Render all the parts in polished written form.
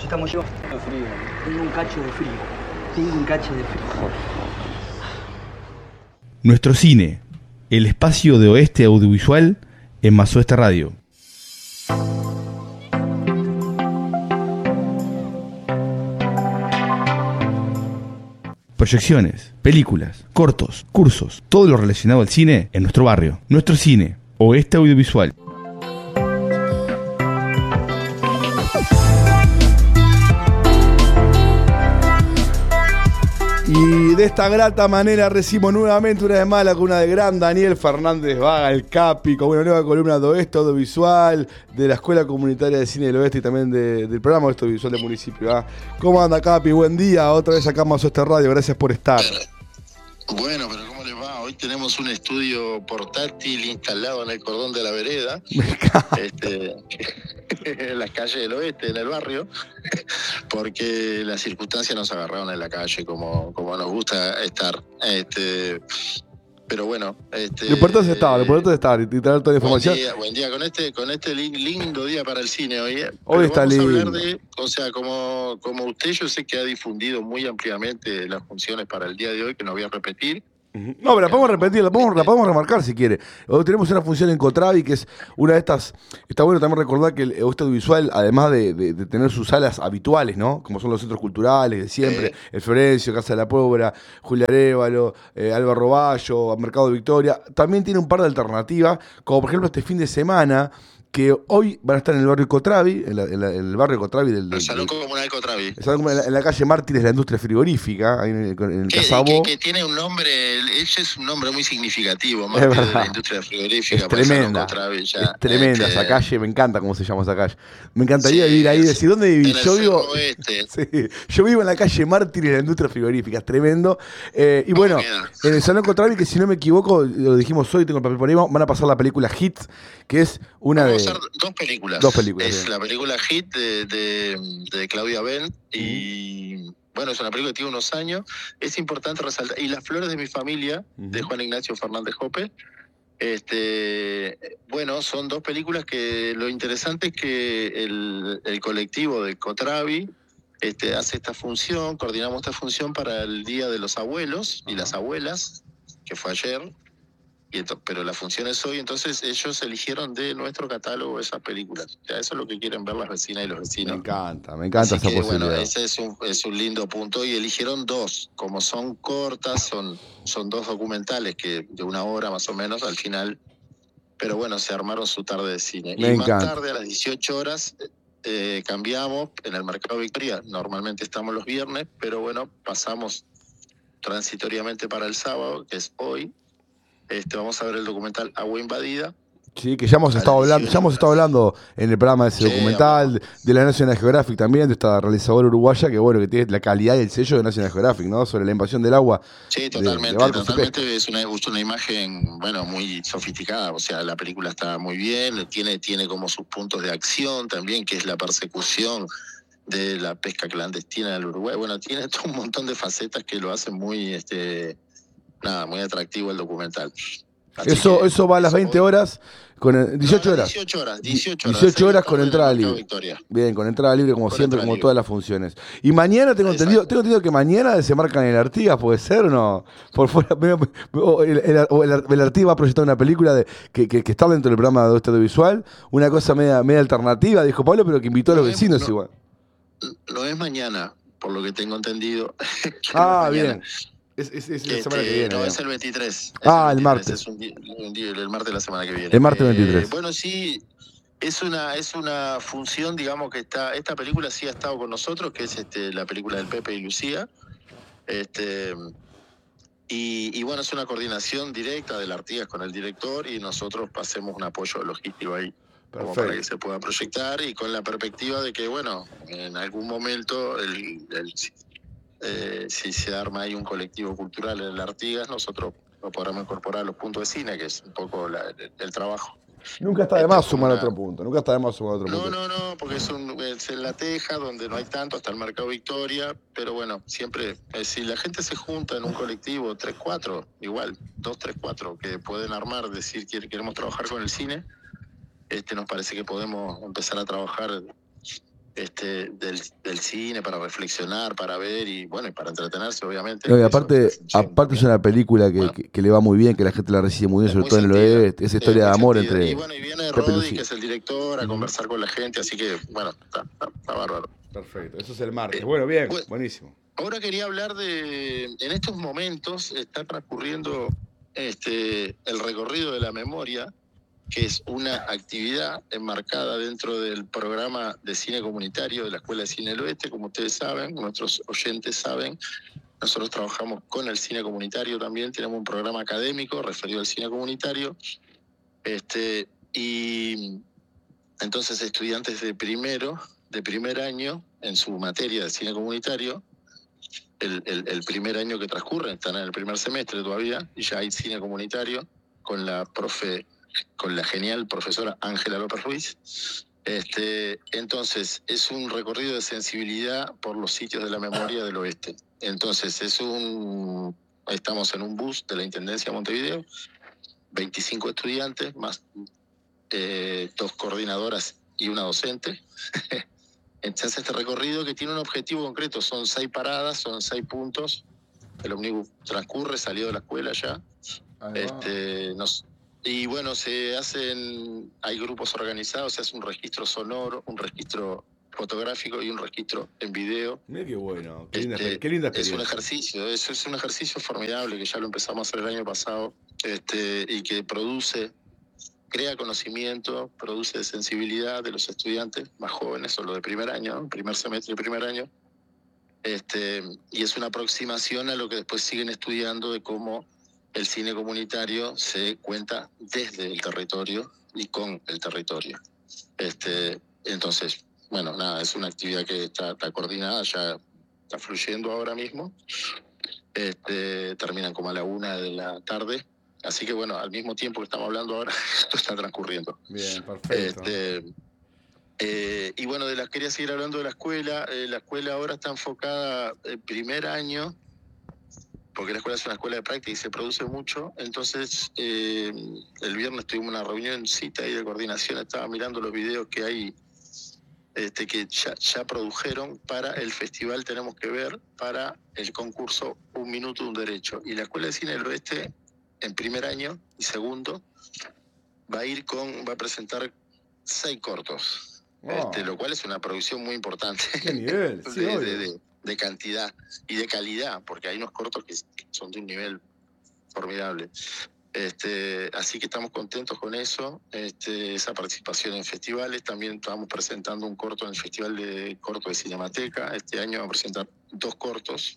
estamos yo. Frío. Tengo un cacho de frío. Nuestro cine, el espacio de Oeste Audiovisual en Más Oeste Radio. Proyecciones, películas, cortos, cursos, todo lo relacionado al cine en nuestro barrio. Nuestro cine, Oeste Audiovisual. Y de esta grata manera recibimos nuevamente una vez más la columna de gran Daniel Fernández Vaga, el Capi, con una nueva columna de Oeste Audiovisual, de la Escuela Comunitaria de Cine del Oeste y también del programa Oeste Audiovisual del municipio. ¿Ah? ¿Cómo anda, Capi? Buen día, otra vez acá en Más Oeste Radio, gracias por estar. Bueno, pero ¿cómo les va? Hoy tenemos un estudio portátil instalado en el cordón de la vereda, en las calles del oeste, en el barrio, porque las circunstancias nos agarraron en la calle como nos gusta estar. Pero bueno, lo importante es estar y traer toda la información. Buen día, con este lindo día para el cine hoy. Hoy está lindo. Vamos a hablar de, o sea, como usted, yo sé que ha difundido muy ampliamente las funciones para el día de hoy, que no voy a repetir. No, pero la podemos repetir, la podemos remarcar si quiere. Hoy tenemos una función en Cotrabi que es una de estas. Está bueno también recordar que el Oeste Audiovisual, además de tener sus salas habituales, ¿no? Como son los centros culturales de siempre, el Florencio, Casa de la Pobre, Julia Arévalo, Álvaro Bayo, Mercado de Victoria, también tiene un par de alternativas, como por ejemplo este fin de semana, que hoy van a estar en el barrio Cotrabi, en el barrio Cotrabi el Salón Comunal Cotrabi. En la calle Mártires, la industria frigorífica, ahí en el Casabó. Que tiene un nombre, ese es un nombre muy significativo, Mártires de la industria frigorífica. Es tremenda, Cotrabi, ya, es tremenda esa calle, me encanta cómo se llama esa calle. Me encantaría vivir ahí, decir, ¿dónde viví? Yo vivo en la calle Mártires de la industria frigorífica, es tremendo. Y bueno, en el Salón Cotrabi, que si no me equivoco, lo dijimos hoy, tengo el papel por ahí, van a pasar la película Hit, que es una de... Dos películas. Es la película Hit de Claudia Ben y bueno, es una película que tiene unos años. Es importante resaltar. Y Las Flores de mi Familia, de Juan Ignacio Fernández Jope. Bueno, son dos películas que lo interesante es que el colectivo de Cotrabi hace esta función, coordinamos esta función para el Día de los Abuelos y las Abuelas, que fue ayer. Pero la función es hoy, entonces ellos eligieron de nuestro catálogo esas películas. O sea, eso es lo que quieren ver las vecinas y los vecinos. Me encanta esa posibilidad. Bueno, ese es un lindo punto. Y eligieron dos, como son cortas, son dos documentales que de 1 hora más o menos al final. Pero bueno, se armaron su tarde de cine. Más tarde, a las 18 horas, cambiamos en el Mercado Victoria. Normalmente estamos los viernes, pero bueno, pasamos transitoriamente para el sábado, que es hoy. Vamos a ver el documental Agua Invadida. Sí, que ya hemos estado hablando en el programa de ese documental, de la National Geographic también, de esta realizadora uruguaya que bueno, que tiene la calidad y el sello de National Geographic, ¿no? Sobre la invasión del agua. Sí, totalmente es una imagen, bueno, muy sofisticada. O sea, la película está muy bien, tiene como sus puntos de acción también, que es la persecución de la pesca clandestina del Uruguay. Bueno, tiene todo un montón de facetas que lo hacen muy muy atractivo el documental. Eso va a las 20 horas, con 18 horas. 18 horas con entrada libre. Bien, con entrada libre como siempre, como todas las funciones. Y mañana tengo entendido que mañana desembarcan en el Artigas, ¿puede ser o no? Por fuera, el Artigas va a proyectar una película que está dentro del programa de Oeste Audiovisual, una cosa media alternativa, dijo Pablo, pero que invitó a los vecinos igual. No es mañana, por lo que tengo entendido. Bien. Es la semana que viene. No, es el 23. El martes. Es el martes de la semana que viene. El martes 23. Bueno, sí, es una función, digamos, que esta película sí ha estado con nosotros, que es la película del Pepe y Lucía. Y bueno, es una coordinación directa del Artigas con el director y nosotros hacemos un apoyo logístico ahí. Como para que se pueda proyectar y con la perspectiva de que, bueno, en algún momento si se arma ahí un colectivo cultural en el Artigas, nosotros lo podremos incorporar a los puntos de cine, que es un poco el trabajo. Nunca está de más sumar otro punto. No, porque es en La Teja, donde no hay tanto, hasta el Mercado Victoria, pero bueno, siempre, si la gente se junta en un colectivo, 3, 4, igual, 2, 3, 4, que pueden armar, decir que queremos trabajar con el cine, nos parece que podemos empezar a trabajar del cine, para reflexionar, para ver y bueno, y para entretenerse, obviamente. No, y Eso aparte, es la función aparte es también. una película que, Bueno, que le va muy bien, que la gente la recibe muy bien, es sobre muy todo en el sentida, oeste, esa historia de muy amor sentida. Y entre bueno, y viene Pepe y Roddy, que Lucía. es el director, a conversar con la gente, así que bueno, está bárbaro. Perfecto, eso es el martes. Eh, Bueno, bien, bueno, buenísimo. ahora quería hablar en estos momentos está transcurriendo el recorrido de la memoria, que es una actividad enmarcada dentro del programa de cine comunitario de la Escuela de Cine del Oeste. Como ustedes saben, nuestros oyentes saben, nosotros trabajamos con el cine comunitario también, tenemos un programa académico referido al cine comunitario, y entonces estudiantes de primer año, en su materia de cine comunitario, el primer año que transcurre, están en el primer semestre todavía, y ya hay cine comunitario con la genial profesora Ángela López Ruiz. Entonces, es un recorrido de sensibilidad por los sitios de la memoria del oeste. Entonces, estamos en un bus de la Intendencia de Montevideo, 25 estudiantes, más 2 coordinadoras y una docente. Entonces, este recorrido que tiene un objetivo concreto, son 6 paradas, son 6 puntos. El ómnibus transcurre, salió de la escuela ya. Y bueno, hay grupos organizados, se hace un registro sonoro, un registro fotográfico y un registro en video. Mira qué bueno, qué linda experiencia. Es un ejercicio, es un ejercicio formidable que ya lo empezamos a hacer el año pasado, y que crea conocimiento, produce sensibilidad de los estudiantes más jóvenes o los de primer año, ¿no? Primer semestre y primer año. Y es una aproximación a lo que después siguen estudiando de cómo el cine comunitario se cuenta desde el territorio y con el territorio. Entonces, bueno, nada, es una actividad que está coordinada, ya está fluyendo ahora mismo. Terminan como a la 1 de la tarde. Así que bueno, al mismo tiempo que estamos hablando ahora, esto está transcurriendo. Bien, perfecto. Y bueno, quería seguir hablando de la escuela. La escuela ahora está enfocada el primer año, porque la escuela es una escuela de práctica y se produce mucho. Entonces, el viernes tuvimos una reunión, cita ahí de coordinación, estaba mirando los videos que hay, que ya produjeron para el festival Tenemos que Ver, para el concurso Un Minuto, Un Derecho. Y la Escuela de Cine del Oeste, en primer año y segundo, va a presentar 6 cortos. Lo cual es una producción muy importante. ¿Qué nivel? Sí, de cantidad y de calidad, porque hay unos cortos que son de un nivel formidable. Así que estamos contentos con eso, esa participación en festivales. También estamos presentando un corto en el Festival de Corto de Cinemateca. Este año vamos a presentar 2 cortos.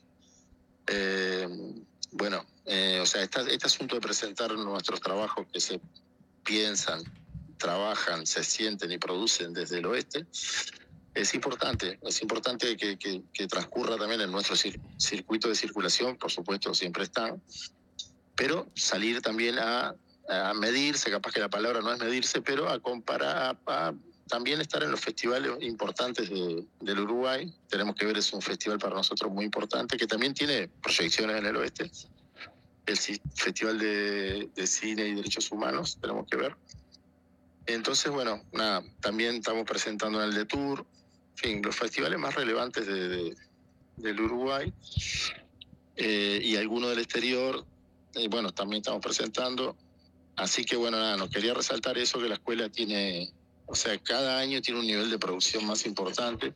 O sea, este asunto de presentar nuestros trabajos que se piensan, trabajan, se sienten y producen desde el oeste, es importante que transcurra también en nuestro circuito de circulación, por supuesto siempre están, pero salir también a medirse, capaz que la palabra no es medirse, pero a comparar, a también estar en los festivales importantes del Uruguay. Tenemos que Ver es un festival para nosotros muy importante, que también tiene proyecciones en el oeste. El Festival de Cine y Derechos Humanos, Tenemos que Ver. Entonces, bueno, nada, también estamos presentando en el de Tour, en fin, los festivales más relevantes del Uruguay, y algunos del exterior, bueno, también estamos presentando. Así que, bueno, nada, nos quería resaltar eso, que la escuela tiene, o sea, cada año tiene un nivel de producción más importante.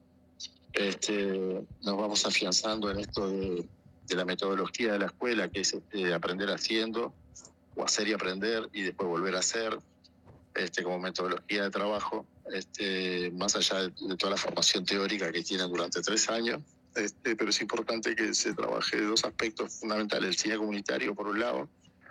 Nos vamos afianzando en esto de la metodología de la escuela, que es aprender haciendo, o hacer y aprender, y después volver a hacer. Como metodología de trabajo, más allá de toda la formación teórica que tienen durante 3 años, pero es importante que se trabaje de 2 aspectos fundamentales: el cine comunitario, por un lado.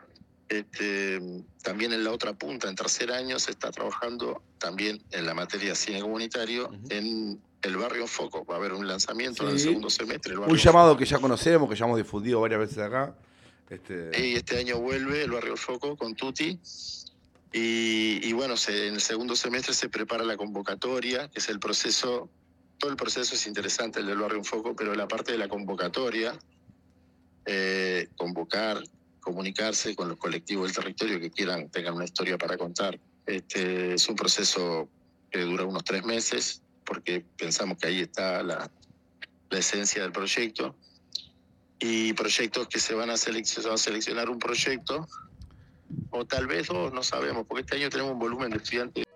También en la otra punta, en tercer año, se está trabajando también en la materia cine comunitario, en el Barrio en Foco. Va a haber un lanzamiento en el segundo semestre. Un llamado que ya conocemos, que ya hemos difundido varias veces acá. Y este año vuelve el Barrio en Foco con Tuti. Y bueno, en el segundo semestre se prepara la convocatoria, que es el proceso. Todo el proceso es interesante, el del Barrio en Foco, pero la parte de la convocatoria, convocar, comunicarse con los colectivos del territorio que tengan una historia para contar. Es un proceso que dura unos 3 meses, porque pensamos que ahí está la esencia del proyecto. Y proyectos que se van a seleccionar un proyecto, o tal vez dos, no sabemos, porque este año tenemos un volumen de estudiantes